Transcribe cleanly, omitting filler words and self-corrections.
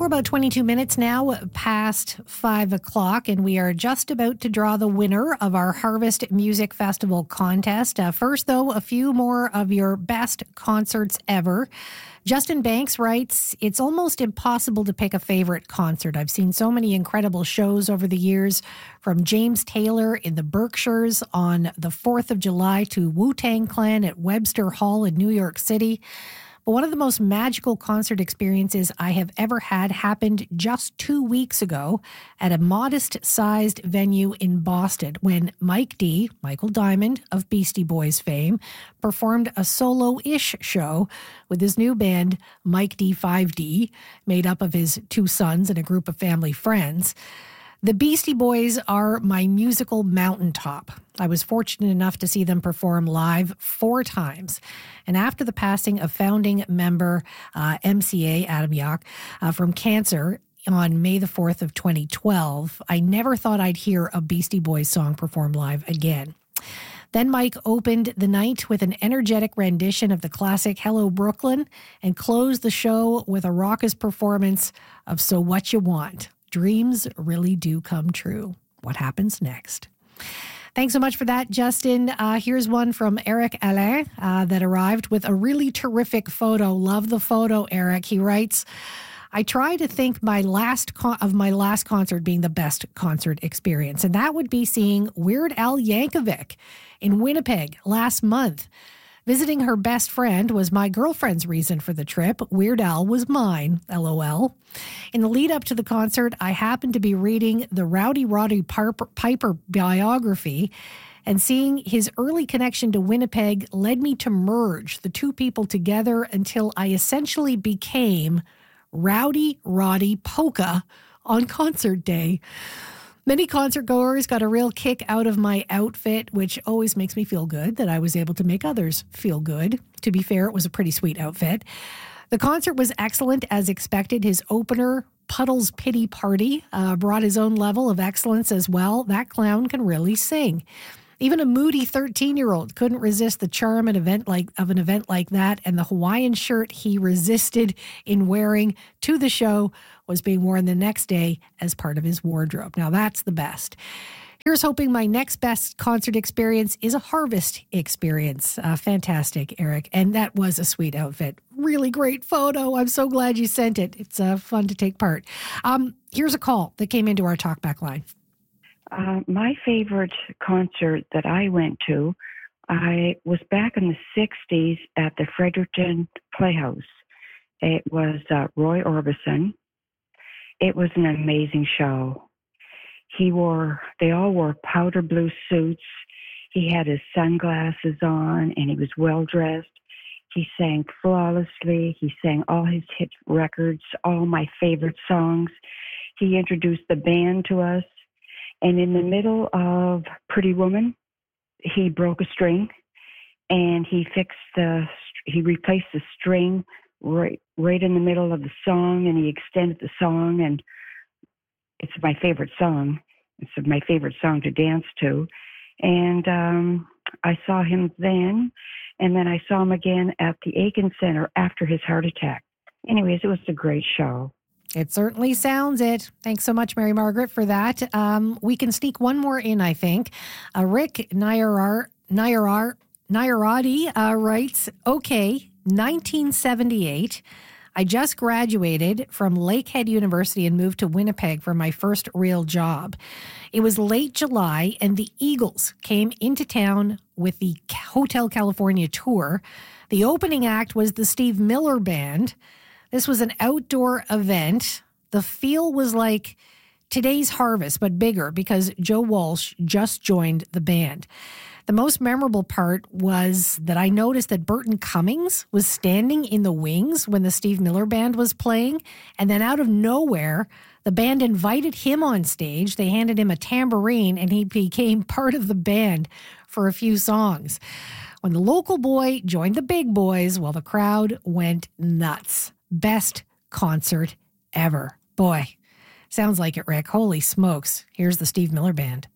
We're about 22 minutes now past 5 o'clock, and we are just about to draw the winner of our Harvest Music Festival contest. First, though, a few more of your best concerts ever. Justin Banks writes, it's almost impossible to pick a favorite concert. I've seen so many incredible shows over the years, from James Taylor in the Berkshires on the 4th of July to Wu-Tang Clan at Webster Hall in New York City. But one of the most magical concert experiences I have ever had happened just 2 weeks ago at a modest-sized venue in Boston when Mike D, Michael Diamond of Beastie Boys fame, performed a solo-ish show with his new band, Mike D 5D, made up of his two sons and a group of family friends. The Beastie Boys are my musical mountaintop. I was fortunate enough to see them perform live 4 times. And after the passing of founding member MCA Adam Yauch from cancer on May the 4th of 2012, I never thought I'd hear a Beastie Boys song performed live again. Then Mike opened the night with an energetic rendition of the classic Hello Brooklyn and closed the show with a raucous performance of So What You Want. Dreams really do come true. What happens next? Thanks so much for that, Justin. Here's one from Eric Alain that arrived with a really terrific photo. Love the photo, Eric. He writes, I try to think my last concert being the best concert experience, and that would be seeing Weird Al Yankovic in Winnipeg last month. Visiting her best friend was my girlfriend's reason for the trip. Weird Al was mine, LOL. In the lead up to the concert, I happened to be reading the Rowdy Roddy Piper biography, and seeing his early connection to Winnipeg led me to merge the two people together until I essentially became Rowdy Roddy Polka on concert day. Many concert goers got a real kick out of my outfit, which always makes me feel good that I was able to make others feel good. To be fair, it was a pretty sweet outfit. The concert was excellent as expected. His opener, Puddle's Pity Party, brought his own level of excellence as well. That clown can really sing. Even a moody 13-year-old couldn't resist the charm of an event like that, and the Hawaiian shirt he resisted in wearing to the show was being worn the next day as part of his wardrobe. Now that's the best. Here's hoping my next best concert experience is a Harvest experience. Fantastic, Eric. And that was a sweet outfit. Really great photo. I'm so glad you sent it. It's fun to take part. Here's a call that came into our talkback line. My favorite concert that I went to, I was back in the 60s at the Fredericton Playhouse. It was Roy Orbison. It was an amazing show. They all wore powder blue suits. He had his sunglasses on, and he was well dressed. He sang flawlessly. He sang all his hit records, all my favorite songs. He introduced the band to us. And in the middle of Pretty Woman, he broke a string, and he replaced the string right in the middle of the song, and he extended the song, and it's my favorite song. It's my favorite song to dance to. And I saw him then, and then I saw him again at the Aiken Center after his heart attack. Anyways, it was a great show. It certainly sounds it. Thanks so much, Mary Margaret, for that. We can sneak one more in, I think. Rick Nayarati writes, okay, 1978. I just graduated from Lakehead University and moved to Winnipeg for my first real job. It was late July, and the Eagles came into town with the Hotel California tour. The opening act was the Steve Miller Band. This was an outdoor event. The feel was like today's Harvest, but bigger because Joe Walsh just joined the band. The most memorable part was that I noticed that Burton Cummings was standing in the wings when the Steve Miller Band was playing. And then out of nowhere, the band invited him on stage. They handed him a tambourine, and he became part of the band for a few songs. When the local boy joined the big boys, well, the crowd went nuts. Best concert ever. Boy, sounds like it, Rick. Holy smokes. Here's the Steve Miller Band.